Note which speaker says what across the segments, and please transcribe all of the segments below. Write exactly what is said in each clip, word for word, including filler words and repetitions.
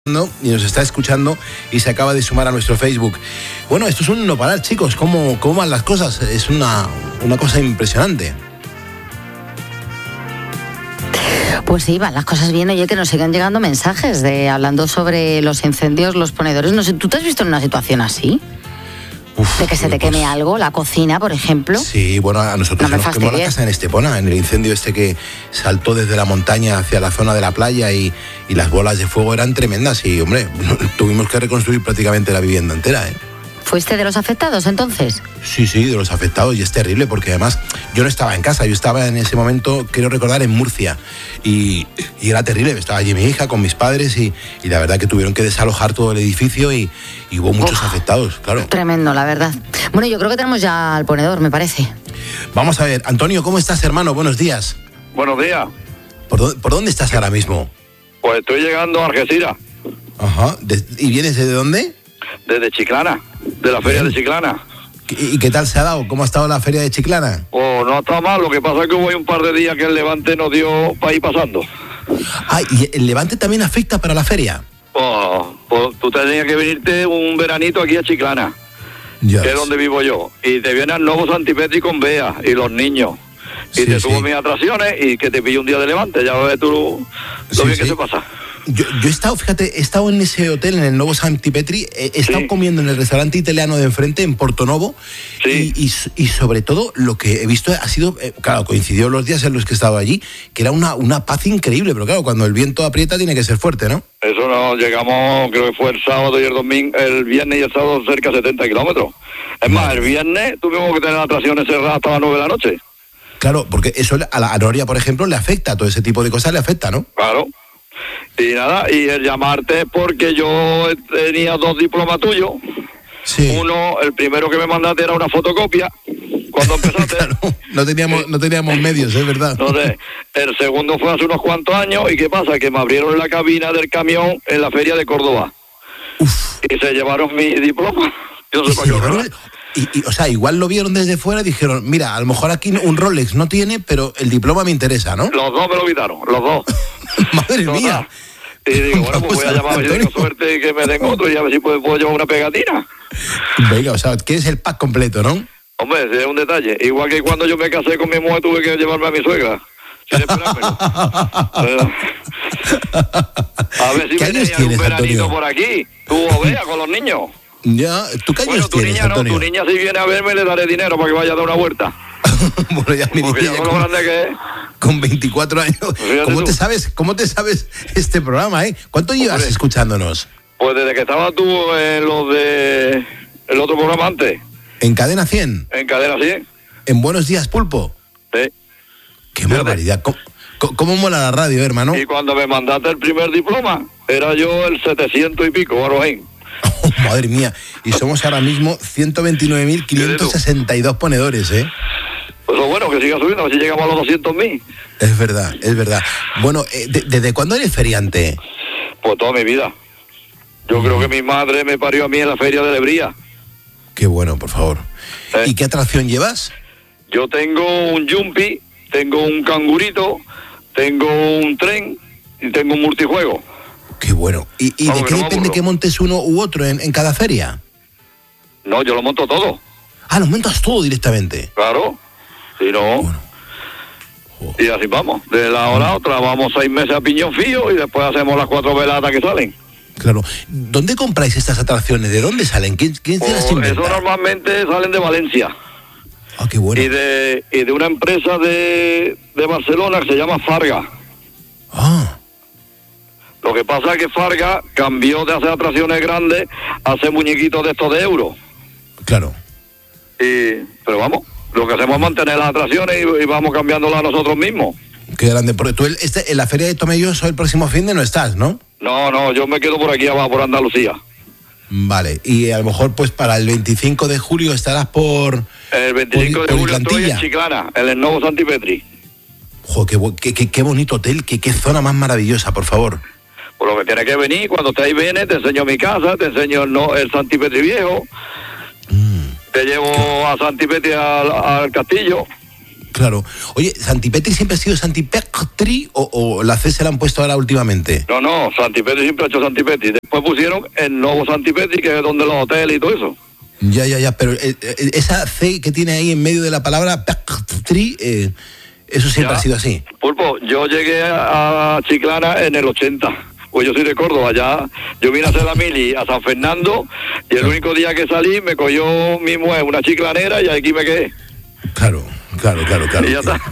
Speaker 1: y nos está escuchando y se acaba de sumar a nuestro Facebook. Bueno, esto es un no parar, chicos. ¿Cómo, cómo van las cosas? Es una, una cosa impresionante.
Speaker 2: Pues sí, van las cosas bien. Oye, que nos sigan llegando mensajes de hablando sobre los incendios, los ponedores. No sé, ¿tú te has visto en una situación así? Uf, de que se te queme pues, algo, la cocina, por ejemplo.
Speaker 1: Sí, bueno, a nosotros
Speaker 2: no
Speaker 1: nos quemó la casa en Estepona, en el incendio este que saltó desde la montaña hacia la zona de la playa y, y las bolas de fuego eran tremendas y, hombre, tuvimos que reconstruir prácticamente la vivienda entera, ¿eh?
Speaker 2: ¿Fuiste de los afectados entonces?
Speaker 1: Sí, sí, de los afectados, y es terrible porque además yo no estaba en casa, yo estaba en ese momento, quiero recordar, en Murcia y, y era terrible, estaba allí mi hija con mis padres y, y la verdad que tuvieron que desalojar todo el edificio y, y hubo muchos Uf, afectados, claro.
Speaker 2: Tremendo, la verdad. Bueno, yo creo que tenemos ya al ponedor, me parece.
Speaker 1: Vamos a ver, Antonio, ¿cómo estás, hermano? Buenos días.
Speaker 3: Buenos días.
Speaker 1: ¿Por dónde, por dónde estás ahora mismo?
Speaker 3: Pues estoy llegando a Algeciras.
Speaker 1: Ajá, ¿De, ¿y vienes de dónde?
Speaker 3: Desde Chiclana, de la feria de Chiclana.
Speaker 1: ¿Y qué tal se ha dado? ¿Cómo ha estado la feria de Chiclana?
Speaker 3: Oh, no está mal, lo que pasa es que hubo un par de días que el Levante nos dio para ir pasando.
Speaker 1: Ah, ¿y el Levante también afecta para la feria?
Speaker 3: Oh, pues tú tenías que venirte un veranito aquí a Chiclana, yes. que es donde vivo yo, y te viene al nuevo Santipetri con Bea y los niños, y sí, te subo sí. mis atracciones y que te pille un día de Levante, ya ves tú lo sí, bien sí. que se pasa.
Speaker 1: Yo, yo he estado, fíjate, he estado en ese hotel, en el Novo Santipetri, he, he estado sí. comiendo en el restaurante italiano de enfrente, en Portonovo, sí. y, y, y sobre todo lo que he visto ha sido, eh, claro, coincidió los días en los que he estado allí, que era una, una paz increíble, pero claro, cuando el viento aprieta tiene que ser fuerte, ¿no?
Speaker 3: Eso no, llegamos, creo que fue el sábado y el domingo, el viernes y el sábado cerca de setenta kilómetros. Es más, más, el viernes tuvimos que tener las atracciones cerradas hasta las nueve de la noche.
Speaker 1: Claro, porque eso a la a Noria, por ejemplo, le afecta, todo ese tipo de cosas le afecta, ¿no?
Speaker 3: Claro. Y nada, y el llamarte porque yo tenía dos diplomas tuyos. Sí. Uno, el primero que me mandaste era una fotocopia cuando empezaste.
Speaker 1: Claro, no teníamos, no teníamos medios, es verdad.
Speaker 3: Entonces, el segundo fue hace unos cuantos años, y ¿qué pasa? Que me abrieron la cabina del camión en la feria de Córdoba. Uf. Y se llevaron mi diploma. Yo no sé para qué.
Speaker 1: Y, y, o sea, igual lo vieron desde fuera y dijeron, mira, a lo mejor aquí un Rolex no tiene, pero el diploma me interesa, ¿no?
Speaker 3: Los dos me lo quitaron, los dos.
Speaker 1: Madre no, mía.
Speaker 3: Y digo, bueno, pues voy a llamar a ver si tengo suerte y que me den otro y a ver si puedo, puedo llevar una pegatina.
Speaker 1: Venga, o sea, quieres el pack completo, ¿no?
Speaker 3: Hombre, ese es un detalle. Igual que cuando yo me casé con mi mujer tuve que llevarme a mi suegra. Sin esperármelo. A ver si me tenían un veranito por aquí. Tú o vea con los niños.
Speaker 1: Ya, ¿tú qué años
Speaker 3: bueno, tu
Speaker 1: tienes,
Speaker 3: niña
Speaker 1: Antonio?
Speaker 3: No, tu niña si viene a verme le daré dinero para que vaya a dar una vuelta.
Speaker 1: Bueno, ya mi niña
Speaker 3: ya
Speaker 1: con,
Speaker 3: grande que es.
Speaker 1: con veinticuatro años. ¿Cómo te sabes, cómo te sabes este programa, eh? ¿Cuánto llevas Hombre, escuchándonos?
Speaker 3: Pues desde que estabas tú en los de el otro programa antes.
Speaker 1: ¿En Cadena cien?
Speaker 3: En Cadena cien.
Speaker 1: ¿En Buenos Días, Pulpo?
Speaker 3: Sí.
Speaker 1: Qué barbaridad. ¿Cómo, cómo mola la radio, hermano?
Speaker 3: Y cuando me mandaste el primer diploma, era yo el setecientos y pico, Barojín.
Speaker 1: Oh, madre mía, y somos ahora mismo ciento veintinueve mil quinientos sesenta y dos ponedores, ¿eh?
Speaker 3: Pues lo bueno, que siga subiendo, a ver si llegamos a los doscientos mil.
Speaker 1: Es verdad, es verdad. Bueno, eh, de, ¿desde cuándo eres feriante?
Speaker 3: Pues toda mi vida. Yo mm. creo que mi madre me parió a mí en la feria de Lebría.
Speaker 1: Qué bueno, por favor. ¿Eh? ¿Y qué atracción llevas?
Speaker 3: Yo tengo un jumpy, tengo un cangurito, tengo un tren y tengo un multijuego.
Speaker 1: Qué bueno. ¿Y, y de qué no depende que montes uno u otro en, en cada feria?
Speaker 3: No, yo lo monto todo.
Speaker 1: Ah, lo montas todo directamente.
Speaker 3: Claro. Si no... Bueno. Oh. Y así vamos. De la hora a otra vamos seis meses a piñón fío y después hacemos las cuatro veladas que salen.
Speaker 1: Claro. ¿Dónde compráis estas atracciones? ¿De dónde salen? ¿Quién, quién se las inventa?
Speaker 3: Eso normalmente salen de Valencia.
Speaker 1: Ah, qué bueno.
Speaker 3: Y de, y de una empresa de, de Barcelona que se llama Farga.
Speaker 1: Ah.
Speaker 3: Lo que pasa es que Farga cambió de hacer atracciones grandes a hacer muñequitos de estos de euro.
Speaker 1: Claro.
Speaker 3: Y, pero vamos, lo que hacemos es mantener las atracciones y, y vamos cambiándolas nosotros mismos.
Speaker 1: Qué grande. Porque tú este, en la feria de Tomelloso el próximo fin de no estás, ¿no?
Speaker 3: No, no, yo me quedo por aquí abajo, por Andalucía.
Speaker 1: Vale, y a lo mejor pues para el veinticinco de julio estarás por...
Speaker 3: El veinticinco por, de julio estoy en Chiclana, en el nuevo Santipetri.
Speaker 1: Jo, qué, qué, qué, qué bonito hotel, qué, qué zona más maravillosa, por favor.
Speaker 3: Por lo que tienes que venir, cuando estés ahí vienes, te enseño mi casa, te enseño el, no, el Santipetri viejo, mm, te llevo qué... a Santipetri al, al castillo.
Speaker 1: Claro. Oye, ¿Santipetri siempre ha sido Santipetri o, o la C se la han puesto ahora últimamente?
Speaker 3: No, no, Santipetri siempre ha hecho Santipetri. Después pusieron el nuevo Santipetri, que es donde los hoteles y todo eso.
Speaker 1: Ya, ya, ya, pero eh, esa C que tiene ahí en medio de la palabra Petri, eh, eso siempre ya ha sido así.
Speaker 3: Pulpo, yo llegué a Chiclana en el ochenta. Pues yo soy de Córdoba, allá yo vine a hacer la mili a San Fernando y el único día que salí me cogió mi mujer una chiclanera y aquí me quedé.
Speaker 1: Claro, claro, claro, claro.
Speaker 3: Y ya está.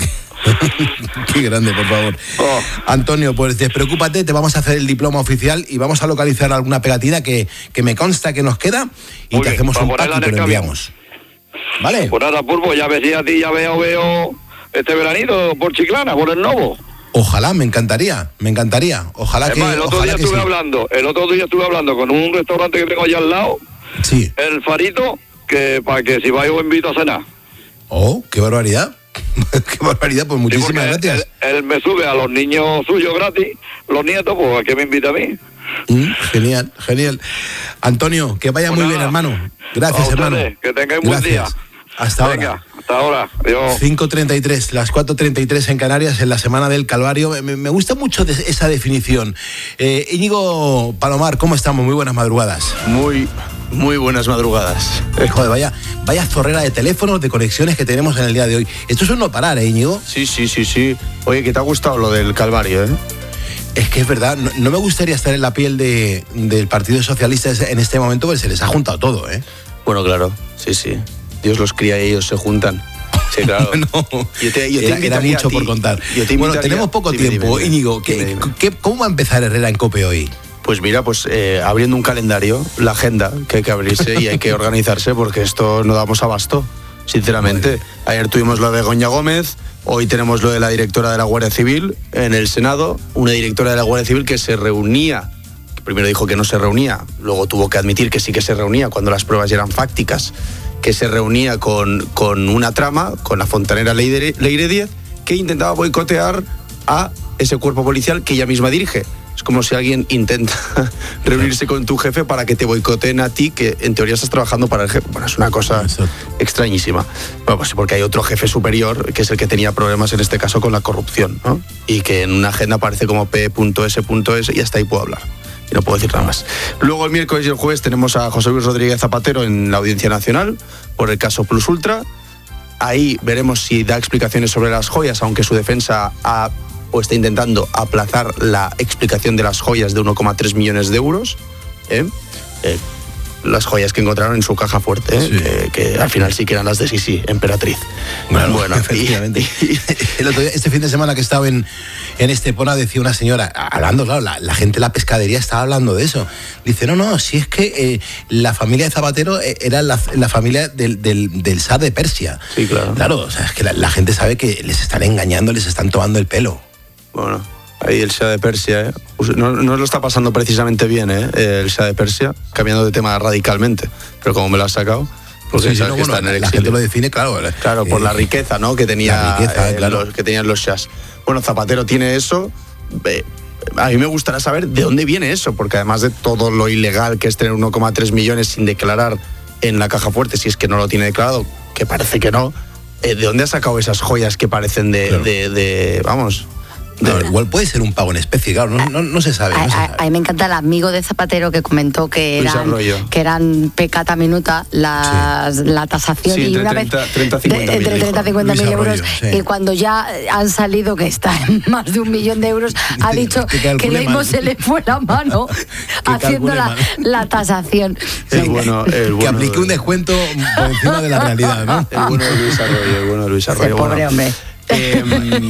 Speaker 1: Qué grande, por favor. Oh. Antonio, pues despreocúpate, te vamos a hacer el diploma oficial y vamos a localizar alguna pegatina que, que me consta que nos queda y Muy te bien, hacemos un pack y te lo enviamos. ¿Vale?
Speaker 3: Pues nada, Pulpo, ya ves si a ti ya veo, veo este veranito por Chiclana, por el Novo.
Speaker 1: Ojalá, me encantaría, me encantaría. Ojalá es que.
Speaker 3: Más, el otro día estuve sí. hablando, el otro día estuve hablando con un restaurante que tengo allá al lado.
Speaker 1: Sí.
Speaker 3: El Farito, que para que si vais os invito a cenar.
Speaker 1: Oh, qué barbaridad. Qué barbaridad, pues muchísimas sí, gracias.
Speaker 3: Él, él me sube a los niños suyos gratis, los nietos, pues a que me invita a mí.
Speaker 1: Mm, genial, genial. Antonio, que vaya pues muy nada. bien, hermano. Gracias, hermano.
Speaker 3: Que tengáis un buen día.
Speaker 1: Hasta
Speaker 3: Venga,
Speaker 1: ahora.
Speaker 3: Hasta ahora. Adiós.
Speaker 1: cinco treinta y tres, las cuatro treinta y tres en Canarias, en la Semana del Calvario. Me, me gusta mucho de esa definición. Eh, Íñigo Palomar, ¿cómo estamos? Muy buenas madrugadas.
Speaker 4: Muy, muy buenas madrugadas.
Speaker 1: Eh, joder, vaya, vaya zorrera de teléfonos, de conexiones que tenemos en el día de hoy. Esto es un no parar, ¿eh, Íñigo?
Speaker 4: Sí, sí, sí, sí. Oye, que te ha gustado lo del Calvario, ¿eh?
Speaker 1: Es que es verdad, no, no me gustaría estar en la piel de, del Partido Socialista en este momento, porque se les ha juntado todo, ¿eh?
Speaker 4: Bueno, claro, sí, sí. Dios los cría y ellos se juntan. Sí, claro.
Speaker 1: No,
Speaker 4: yo te, yo te
Speaker 1: era, era mucho
Speaker 4: ti,
Speaker 1: por contar.
Speaker 4: Yo
Speaker 1: bueno, tenemos poco dime, tiempo. Dime, dime, Íñigo, ¿qué, dime, dime. ¿qué, ¿cómo va a empezar Herrera en COPE hoy?
Speaker 4: Pues mira, pues eh, abriendo un calendario, la agenda, que hay que abrirse y hay que organizarse porque esto no damos abasto, sinceramente. Bueno. Ayer tuvimos lo de Goña Gómez, hoy tenemos lo de la directora de la Guardia Civil en el Senado, una directora de la Guardia Civil que se reunía, que primero dijo que no se reunía, luego tuvo que admitir que sí que se reunía cuando las pruebas ya eran fácticas, que se reunía con, con una trama, con la fontanera Leire, Leire Díez, que intentaba boicotear a ese cuerpo policial que ella misma dirige. Es como si alguien intenta reunirse con tu jefe para que te boicoteen a ti, que en teoría estás trabajando para el jefe. Bueno, es una cosa extrañísima. Bueno, pues porque hay otro jefe superior, que es el que tenía problemas en este caso con la corrupción, ¿no? Y que en una agenda aparece como P S S y hasta ahí puedo hablar. Y no puedo decir nada más. Luego el miércoles y el jueves tenemos a José Luis Rodríguez Zapatero en la Audiencia Nacional por el caso Plus Ultra. Ahí veremos si da explicaciones sobre las joyas, aunque su defensa ha, o está intentando aplazar la explicación de las joyas de uno coma tres millones de euros. ¿eh? Eh, las joyas que encontraron en su caja fuerte, ¿eh? sí. que, que al final sí que eran las de Sisi, Emperatriz.
Speaker 1: Bueno, bueno efectivamente. Y, el otro día, este fin de semana que estaba en, en Estepona, decía una señora, hablando, claro, la, la gente de la pescadería estaba hablando de eso. Dice, no, no, si es que eh, la familia de Zapatero era la, la familia del, del, del zar de Persia.
Speaker 4: Sí, claro.
Speaker 1: Claro, o sea, es que la, la gente sabe que les están engañando, les están tomando el pelo.
Speaker 4: Bueno, ahí el Shah de Persia, ¿eh? no, no lo está pasando precisamente bien, ¿eh? el Shah de Persia, cambiando de tema radicalmente, pero como me lo has sacado, porque
Speaker 1: sí, sí, no,
Speaker 4: que
Speaker 1: bueno,
Speaker 4: está en el
Speaker 1: la
Speaker 4: exilio.
Speaker 1: gente lo define, claro.
Speaker 4: Claro, por eh, la riqueza, ¿no? Que tenía,
Speaker 1: la riqueza,
Speaker 4: eh,
Speaker 1: claro.
Speaker 4: los, que tenían los Shahs. Bueno, Zapatero tiene eso. Eh, a mí me gustaría saber de dónde viene eso, porque además de todo lo ilegal que es tener uno coma tres millones sin declarar en la caja fuerte, si es que no lo tiene declarado, que parece que no, eh, ¿de dónde ha sacado esas joyas que parecen de, claro. de, de vamos...
Speaker 1: No, igual puede ser un pago en especie, claro, no, no, no se sabe. No
Speaker 2: a,
Speaker 1: se sabe.
Speaker 2: A, a mí me encanta el amigo de Zapatero que comentó que eran, que eran pecata minuta las, sí. la tasación
Speaker 4: sí,
Speaker 2: y una
Speaker 4: treinta,
Speaker 2: vez
Speaker 4: treinta, cincuenta
Speaker 2: de, entre treinta y cincuenta mil euros sí. y cuando ya han salido que está en más de un millón de euros ha dicho que, que, que Leimo se le fue la mano haciendo la, la tasación.
Speaker 4: El bueno, el bueno
Speaker 1: que aplique
Speaker 4: de...
Speaker 1: un descuento por encima de la realidad, ¿no?
Speaker 4: El bueno de Luis Arroyo, el bueno de Luis Arroyo.
Speaker 2: Ese pobre
Speaker 4: bueno.
Speaker 2: hombre.
Speaker 4: Eh,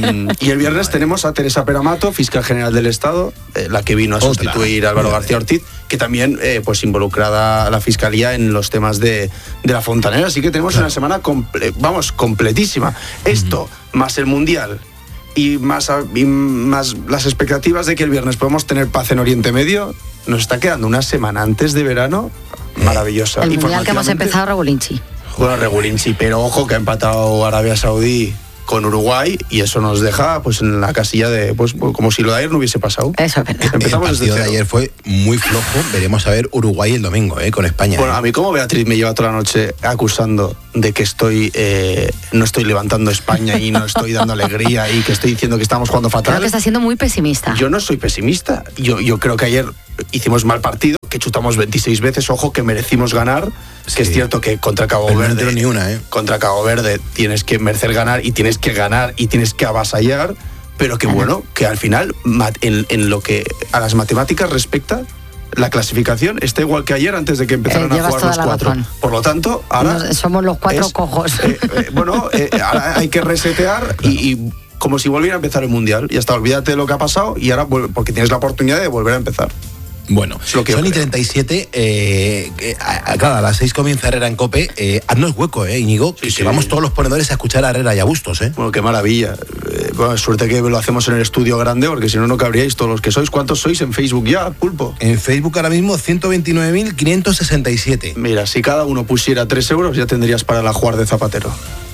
Speaker 4: y el viernes tenemos a Teresa Peramato, fiscal general del Estado, eh, la que vino a Otra. sustituir a Álvaro García Ortiz, que también eh, pues involucrada a la fiscalía en los temas de, de la fontanera. Así que tenemos claro. una semana comple- vamos completísima. Esto uh-huh. más el mundial y más, y más las expectativas de que el viernes podamos tener paz en Oriente Medio. Nos está quedando una semana antes de verano maravillosa.
Speaker 2: El mundial que hemos empezado Regulinchi.
Speaker 4: Bueno, Regulinchi, pero ojo que ha empatado Arabia Saudí con Uruguay y eso nos deja pues en la casilla de pues como si lo de ayer no hubiese pasado.
Speaker 2: Eso es verdad.
Speaker 1: Empezamos el partido de ayer fue muy flojo. Veremos a ver Uruguay el domingo, ¿eh? Con España.
Speaker 4: Bueno,
Speaker 1: ¿eh?
Speaker 4: a mí como Beatriz me lleva toda la noche acusando de que estoy eh, no estoy levantando España y no estoy dando alegría y que estoy diciendo que estamos jugando fatal.
Speaker 2: Creo que estás siendo muy pesimista.
Speaker 4: Yo no soy pesimista. Yo, yo creo que ayer hicimos mal partido, que chutamos veintiséis veces, ojo, que merecimos ganar, sí. Que es cierto que contra Cabo
Speaker 1: Pero
Speaker 4: Verde
Speaker 1: no ni una, ¿eh?
Speaker 4: contra Cabo Verde tienes que merecer ganar y tienes que ganar y tienes que avasallar, pero que bueno, que al final en, en lo que a las matemáticas respecta, la clasificación está igual que ayer antes de que empezaran
Speaker 2: eh,
Speaker 4: a jugar los cuatro.
Speaker 2: Razón.
Speaker 4: Por lo tanto, ahora...
Speaker 2: Nos, somos los cuatro
Speaker 4: es,
Speaker 2: cojos.
Speaker 4: Eh, eh, bueno, eh, ahora hay que resetear y, y como si volviera a empezar el Mundial. Ya está, olvídate de lo que ha pasado y ahora, porque tienes la oportunidad de volver a empezar.
Speaker 1: Bueno, son y treinta y siete, eh, eh, claro, a las seis comienza Herrera en COPE. Eh, haznos hueco, eh, Íñigo, sí, que sí. Vamos todos los ponedores a escuchar a Herrera y a Bustos, eh.
Speaker 4: Bueno, qué maravilla. Eh, bueno, suerte que lo hacemos en el estudio grande, porque si no, no cabríais todos los que sois. ¿Cuántos sois en Facebook ya, Pulpo?
Speaker 1: En Facebook ahora mismo ciento veintinueve mil quinientos sesenta y siete.
Speaker 4: Mira, si cada uno pusiera tres euros, ya tendrías para la jugar de Zapatero.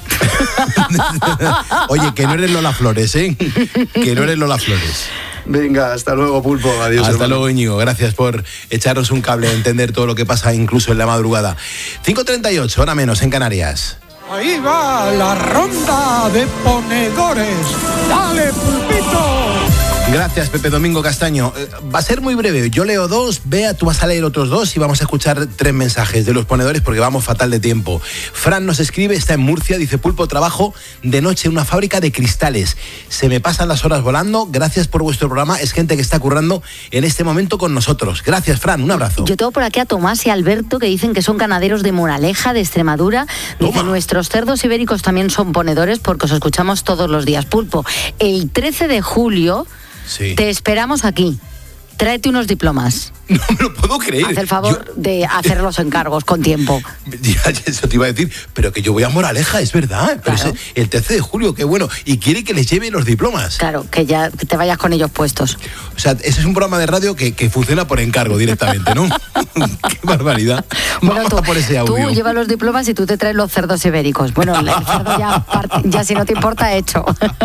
Speaker 1: Oye, que no eres Lola Flores, ¿eh? Que no eres Lola Flores.
Speaker 4: Venga, hasta luego, Pulpo. Adiós.
Speaker 1: Hasta
Speaker 4: hermano.
Speaker 1: luego, Íñigo. Gracias por echarnos un cable a entender todo lo que pasa incluso en la madrugada. cinco treinta y ocho, hora menos en Canarias.
Speaker 5: Ahí va la ronda de ponedores. ¡Dale, Pulpito!
Speaker 1: Gracias, Pepe Domingo Castaño. Eh, va a ser muy breve. Yo leo dos, Bea, tú vas a leer otros dos y vamos a escuchar tres mensajes de los ponedores porque vamos fatal de tiempo. Fran nos escribe, está en Murcia, dice: Pulpo, trabajo de noche en una fábrica de cristales. Se me pasan las horas volando. Gracias por vuestro programa. Es gente que está currando en este momento con nosotros. Gracias, Fran. Un abrazo.
Speaker 2: Yo tengo por aquí a Tomás y Alberto, que dicen que son ganaderos de Moraleja, de Extremadura. Dice: Toma. Nuestros cerdos ibéricos también son ponedores porque os escuchamos todos los días. Pulpo, el trece de julio... Sí. Te esperamos aquí. Tráete unos diplomas.
Speaker 1: No me lo puedo creer.
Speaker 2: Haz el favor yo... de hacer los encargos con tiempo.
Speaker 1: Ya, eso te iba a decir, pero que yo voy a Moraleja, es verdad. Pero claro. Es el trece de julio, qué bueno. Y quiere que les lleve los diplomas.
Speaker 2: Claro, que ya que te vayas con ellos puestos.
Speaker 1: O sea, ese es un programa de radio que, que funciona por encargo directamente, ¿no? Qué barbaridad.
Speaker 2: Bueno,
Speaker 1: Vamos
Speaker 2: tú,
Speaker 1: a por ese audio.
Speaker 2: Tú llevas los diplomas y tú te traes los cerdos ibéricos. Bueno, el cerdo ya, ya si no te importa, hecho.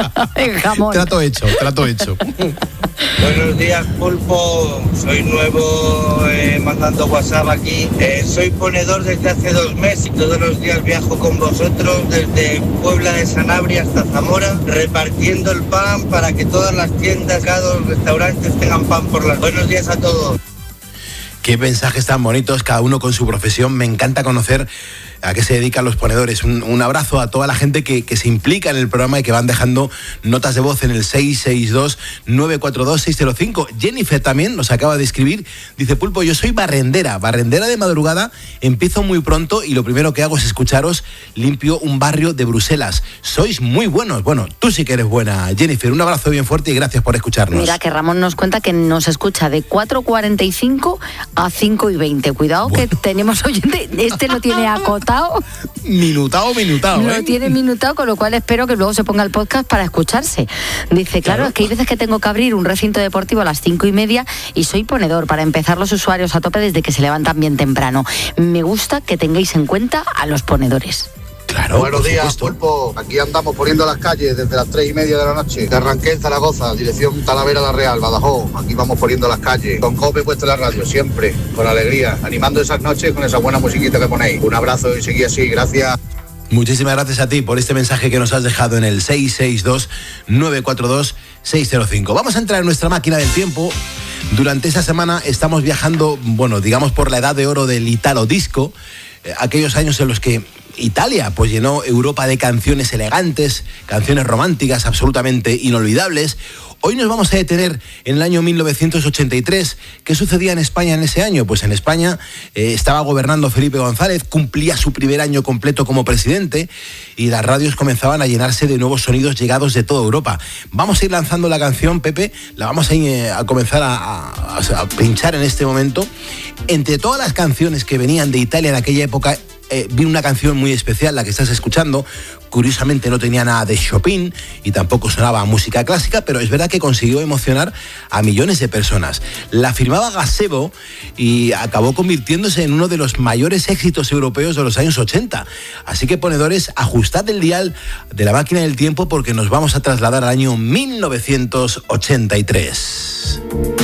Speaker 2: El jamón.
Speaker 1: Trato hecho, trato hecho.
Speaker 6: Buenos días, Pulpo. Soy nuevo eh, mandando WhatsApp aquí. Eh, soy ponedor desde hace dos meses y todos los días viajo con vosotros desde Puebla de Sanabria hasta Zamora, repartiendo el pan para que todas las tiendas, cada restaurantes tengan pan por las... Buenos días a todos.
Speaker 1: Qué mensajes tan bonitos, cada uno con su profesión. Me encanta conocer a qué se dedican los ponedores. Un, un abrazo a toda la gente que, que se implica en el programa y que van dejando notas de voz en el seis seis dos, nueve cuatro dos, seis cero cinco. Jennifer también nos acaba de escribir. Dice: Pulpo, yo soy barrendera, barrendera de madrugada, empiezo muy pronto y lo primero que hago es escucharos, limpio un barrio de Bruselas. Sois muy buenos. Bueno, tú sí que eres buena, Jennifer. Un abrazo bien fuerte y gracias por escucharnos.
Speaker 2: Mira que Ramón nos cuenta que nos escucha de cuatro cuarenta y cinco a cinco y veinte. Cuidado, bueno, que tenemos oyente, este lo tiene acotado.
Speaker 1: Minutado, minutado.
Speaker 2: Lo
Speaker 1: ¿eh?
Speaker 2: tiene minutado, con lo cual espero que luego se ponga el podcast para escucharse. Dice, claro, claro, es que hay veces que tengo que abrir un recinto deportivo a las cinco y media y soy ponedor para empezar los usuarios a tope desde que se levantan bien temprano. Me gusta que tengáis en cuenta a los ponedores.
Speaker 1: Claro,
Speaker 7: buenos días, Pulpo. Aquí andamos poniendo las calles desde las tres y media de la noche. De Arranquén, Zaragoza, dirección Talavera la Real, Badajoz. Aquí vamos poniendo las calles. Con COPE puesto en la radio, siempre, con alegría. Animando esas noches con esa buena musiquita que ponéis. Un abrazo y seguí así, gracias.
Speaker 1: Muchísimas gracias a ti por este mensaje que nos has dejado en el seis seis dos, nueve cuatro dos, seis cero cinco. Vamos a entrar en nuestra máquina del tiempo. Durante esta semana estamos viajando, bueno, digamos por la edad de oro del Italo Disco, eh, aquellos años en los que Italia pues llenó Europa de canciones elegantes, canciones románticas absolutamente inolvidables. Hoy nos vamos a detener en el año mil novecientos ochenta y tres. ¿Qué sucedía en España en ese año? Pues en España eh, estaba gobernando Felipe González, cumplía su primer año completo como presidente y las radios comenzaban a llenarse de nuevos sonidos llegados de toda Europa. Vamos a ir lanzando la canción, Pepe, la vamos a, ir, a comenzar a, a, a pinchar en este momento. Entre todas las canciones que venían de Italia en aquella época, Eh, vi una canción muy especial, la que estás escuchando. Curiosamente no tenía nada de Chopin y tampoco sonaba música clásica, pero es verdad que consiguió emocionar a millones de personas. La firmaba Gazebo y acabó convirtiéndose en uno de los mayores éxitos europeos de los años ochenta. Así que, ponedores, ajustad el dial de la máquina del tiempo porque nos vamos a trasladar al año mil novecientos ochenta y tres.